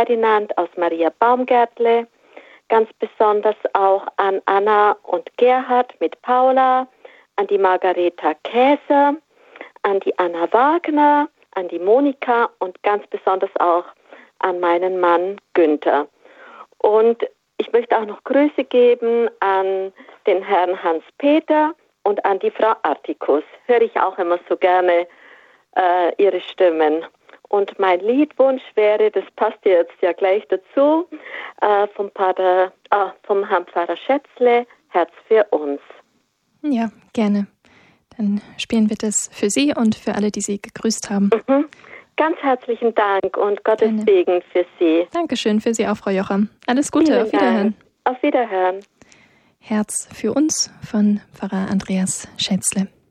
Ferdinand aus Maria Baumgärtle, ganz besonders auch an Anna und Gerhard mit Paula, an die Margareta Käser, an die Anna Wagner, an die Monika und ganz besonders auch an meinen Mann Günther. Und ich möchte auch noch Grüße geben an den Herrn Hans-Peter und an die Frau Artikus. Höre ich auch immer so gerne ihre Stimmen. Und mein Liedwunsch wäre, das passt jetzt ja gleich dazu, vom Herrn Pfarrer Schätzle, Herz für uns. Ja, gerne. Dann spielen wir das für Sie und für alle, die Sie gegrüßt haben. Mhm. Ganz herzlichen Dank und Gottes Segen für Sie. Dankeschön für Sie auch, Frau Jocham. Alles Gute, Vielen auf Wiederhören. Dank. Auf Wiederhören. Herz für uns von Pfarrer Andreas Schätzle.